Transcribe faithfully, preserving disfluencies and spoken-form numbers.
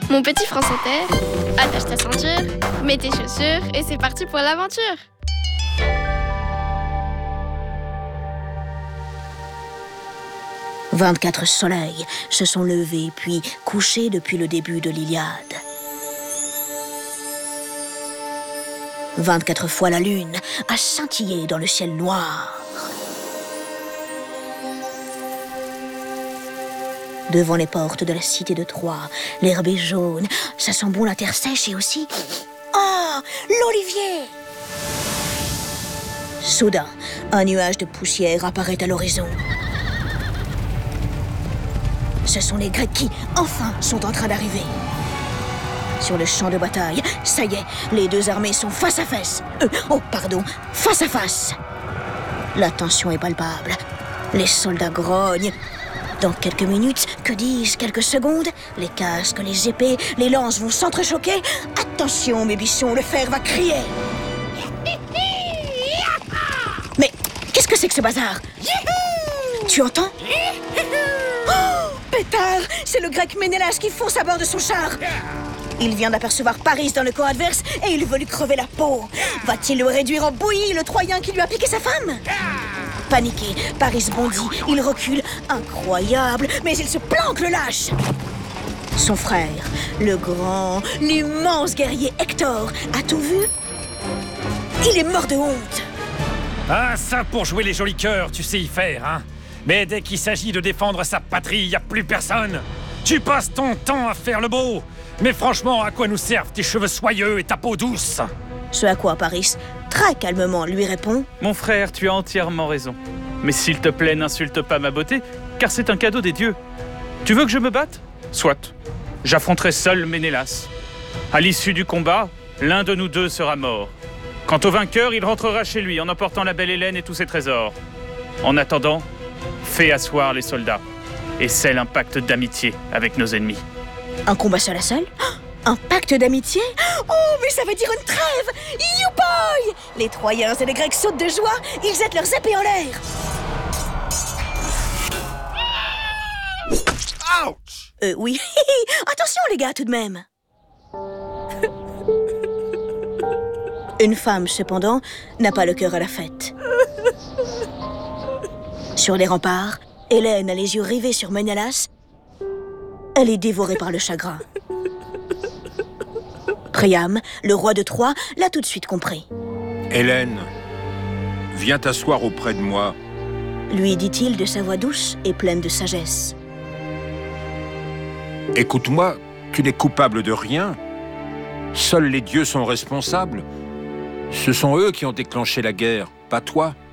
Mon petit France Inter, attache ta ceinture, mets tes chaussures et c'est parti pour l'aventure. vingt-quatre soleils se sont levés puis couchés depuis le début de l'Iliade. vingt-quatre fois la lune a scintillé dans le ciel noir. Devant les portes de la cité de Troie, l'herbe est jaune, ça sent bon la terre sèche et aussi... Oh, l'olivier! Soudain, un nuage de poussière apparaît à l'horizon. Ce sont les Grecs qui, enfin, sont en train d'arriver. Sur le champ de bataille, ça y est, les deux armées sont face à face. Euh, oh, pardon, face à face. La tension est palpable. Les soldats grognent. Dans quelques minutes, que dis-je, quelques secondes, les casques, les épées, les lances vont s'entrechoquer. Attention, mes bichons, le fer va crier. Mais qu'est-ce que c'est que ce bazar? Tu entends? Oh, pétard! C'est le grec Ménélas qui fonce à bord de son char. Il vient d'apercevoir Paris dans le camp adverse et il veut lui crever la peau. Va-t-il le réduire en bouillie, le Troyen qui lui a piqué sa femme? Paniqué, Paris bondit, il recule. Incroyable, mais il se planque, le lâche. Son frère, le grand, l'immense guerrier Hector, a tout vu? Il est mort de honte. Ah, ça, pour jouer les jolis cœurs, tu sais y faire, hein. Mais dès qu'il s'agit de défendre sa patrie, y a plus personne. Tu passes ton temps à faire le beau. Mais franchement, à quoi nous servent tes cheveux soyeux et ta peau douce? Ce à quoi Paris, très calmement, lui répond: Mon frère, tu as entièrement raison. Mais s'il te plaît, n'insulte pas ma beauté, car c'est un cadeau des dieux. Tu veux que je me batte? Soit. J'affronterai seul Ménélas. À l'issue du combat, l'un de nous deux sera mort. Quant au vainqueur, il rentrera chez lui en emportant la belle Hélène et tous ses trésors. En attendant, fais asseoir les soldats et scelle un pacte d'amitié avec nos ennemis. Un combat seul à seul? Un pacte d'amitié? Oh, mais ça veut dire une trêve! Youboy! Les Troyens et les Grecs sautent de joie, ils jettent leurs épées en l'air. Ouch! Euh, oui. Attention, les gars, tout de même. Une femme, cependant, n'a pas le cœur à la fête. Sur les remparts, Hélène a les yeux rivés sur Ménélas. Elle est dévorée par le chagrin. Priam, le roi de Troie, l'a tout de suite compris. Hélène, viens t'asseoir auprès de moi. Lui dit-il de sa voix douce et pleine de sagesse. Écoute-moi, tu n'es coupable de rien. Seuls les dieux sont responsables. Ce sont eux qui ont déclenché la guerre, pas toi.